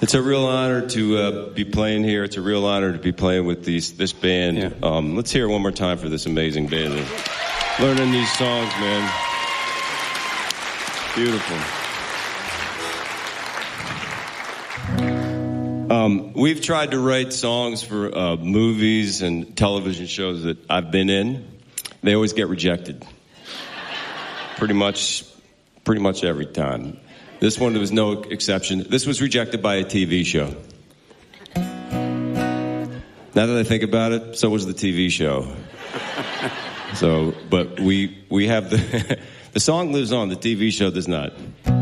It's a real honor to be playing here. It's a real honor to be playing with this band. Yeah. Let's hear it one more time for this amazing band. Learning these songs, man. Beautiful. We've tried to write songs for movies and television shows that I've been in. They always get rejected. Pretty much every time. This one was no exception. This was rejected by a TV show. Now that I think about it, so was the TV show. But we have the song lives on, the TV show does not.